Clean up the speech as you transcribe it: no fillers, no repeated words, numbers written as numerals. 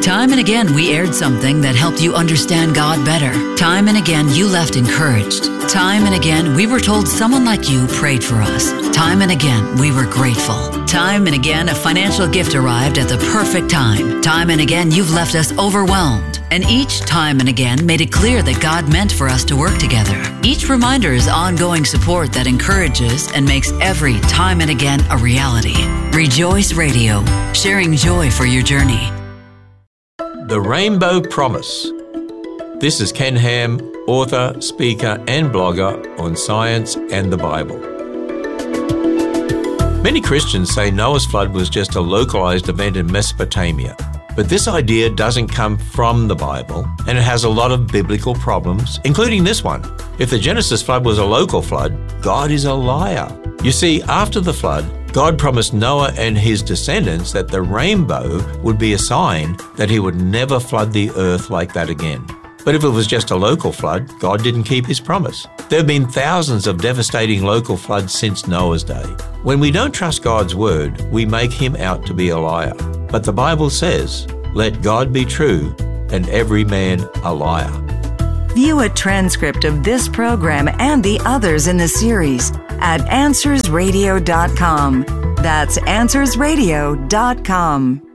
Time and again, we aired something that helped you understand God better. Time and again, you left encouraged. Time and again, we were told someone like you prayed for us. Time and again, we were grateful. Time and again, a financial gift arrived at the perfect time. Time and again, you've left us overwhelmed. And each time and again made it clear that God meant for us to work together. Each reminder is ongoing support that encourages and makes every time and again a reality. Rejoice Radio, sharing joy for your journey. The Rainbow Promise. This is Ken Ham, author, speaker, and blogger on science and the Bible. Many Christians say Noah's flood was just a localized event in Mesopotamia, but this idea doesn't come from the Bible, and it has a lot of biblical problems, including this one. If the Genesis flood was a local flood, God is a liar. You see, after the flood, God promised Noah and his descendants that the rainbow would be a sign that he would never flood the earth like that again. But if it was just a local flood, God didn't keep his promise. There have been thousands of devastating local floods since Noah's day. When we don't trust God's word, we make him out to be a liar. But the Bible says, "Let God be true and every man a liar." View a transcript of this program and the others in the series at AnswersRadio.com. That's AnswersRadio.com.